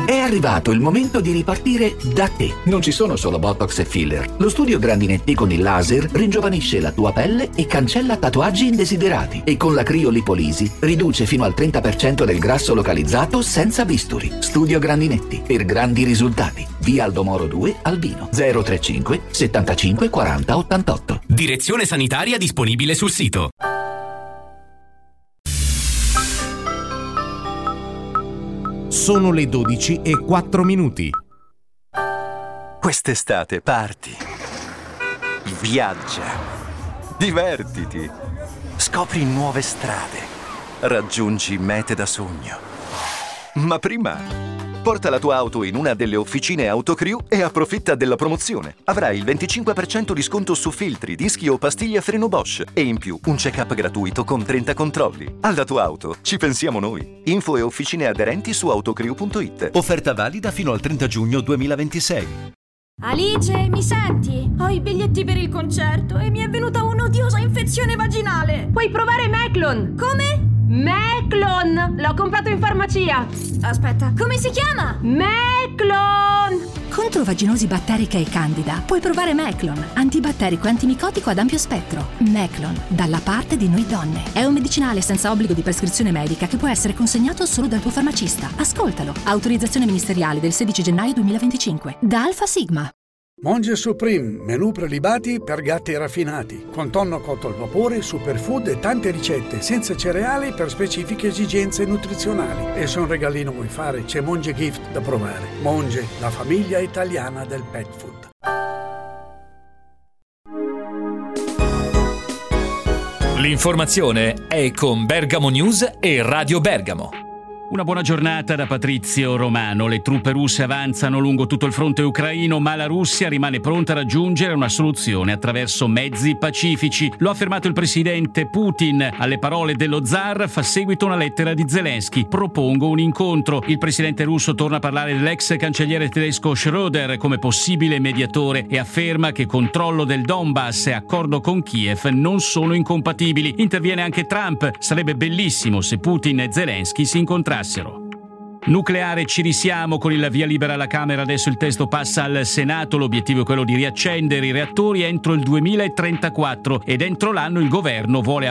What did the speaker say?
È arrivato il momento di ripartire da te. Non ci sono solo Botox e filler. Lo studio Grandinetti con il laser ringiovanisce la tua pelle e cancella tatuaggi indesiderati. E con la criolipolisi riduce fino al 30% del grasso localizzato senza bisturi. Studio Grandinetti, per grandi risultati. Via Aldomoro 2, Albino. 035 75 40 88. Direzione sanitaria disponibile sul sito. Sono le 12:04. Quest'estate parti, viaggia, divertiti, scopri nuove strade, raggiungi mete da sogno. Ma prima porta la tua auto in una delle officine Autocrew e approfitta della promozione. Avrai il 25% di sconto su filtri, dischi o pastiglie a freno Bosch e in più un check-up gratuito con 30 controlli. Alla tua auto ci pensiamo noi. Info e officine aderenti su autocrew.it. Offerta valida fino al 30 giugno 2026. Alice, mi senti? Ho i biglietti per il concerto e mi è venuta un'odiosa infezione vaginale. Puoi provare Meclon. Come? Meclon! L'ho comprato in farmacia. Aspetta, come si chiama? Meclon! Contro vaginosi batterica e candida puoi provare Meclon, antibatterico e antimicotico ad ampio spettro. Meclon, dalla parte di noi donne. È un medicinale senza obbligo di prescrizione medica che può essere consegnato solo dal tuo farmacista. Ascoltalo. Autorizzazione ministeriale del 16 gennaio 2025. Da Alfa Sigma. Monge Supreme, menù prelibati per gatti raffinati, con tonno cotto al vapore, superfood e tante ricette, senza cereali per specifiche esigenze nutrizionali. E se un regalino vuoi fare, c'è Monge Gift da provare. Monge, la famiglia italiana del pet food. L'informazione è con Bergamo News e Radio Bergamo. Una buona giornata da Patrizio Romano. Le truppe russe avanzano lungo tutto il fronte ucraino, ma la Russia rimane pronta a raggiungere una soluzione attraverso mezzi pacifici. Lo ha affermato il presidente Putin. Alle parole dello zar fa seguito una lettera di Zelensky. Propongo un incontro. Il presidente russo torna a parlare dell'ex cancelliere tedesco Schröder come possibile mediatore e afferma che controllo del Donbass e accordo con Kiev non sono incompatibili. Interviene anche Trump. Sarebbe bellissimo se Putin e Zelensky si incontrassero. Nucleare ci risiamo, con il via libera alla Camera, adesso il testo passa al Senato. L'obiettivo è quello di riaccendere i reattori entro il 2034 ed entro l'anno il governo vuole